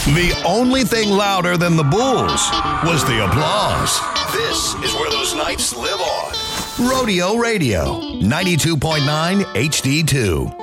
The only thing louder than the Bulls was the applause. This is where those nights live on. Rodeo Radio, 92.9 HD2.